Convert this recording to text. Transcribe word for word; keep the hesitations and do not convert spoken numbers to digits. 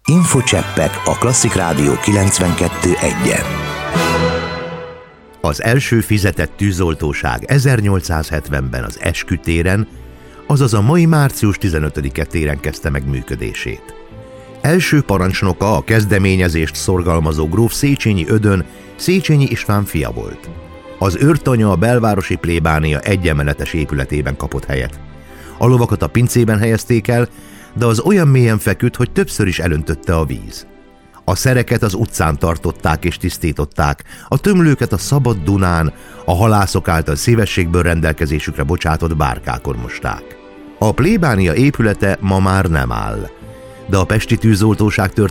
Infocseppek a Klasszik Rádió kilencvenkettő egyen. Az első fizetett tűzoltóság ezernyolcszázhetvenben az Eskü-téren, azaz a mai március tizenötödike téren kezdte meg működését. Első parancsnoka a kezdeményezést szorgalmazó gróf Széchenyi Ödön Széchenyi István fia volt. Az őrtanya a belvárosi plébánia egyemeletes épületében kapott helyet. A lovakat a pincében helyezték el, de az olyan mélyen feküdt, hogy többször is elöntötte a víz. A szereket az utcán tartották és tisztították, a tömlőket a szabad Dunán, a halászok által szívességből rendelkezésükre bocsátott bárkákon mosták. A plébánia épülete ma már nem áll, de a pesti tűzoltóság történet